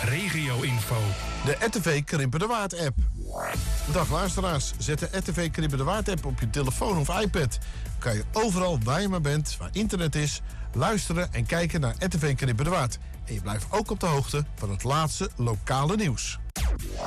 regio-info. De RTV Krimpen de Waard app. Dag luisteraars, zet de RTV Krimpen de Waard app op je telefoon of iPad. Dan kan je overal waar je maar bent, waar internet is, luisteren en kijken naar RTV Krimpen de Waard. En je blijft ook op de hoogte van het laatste lokale nieuws.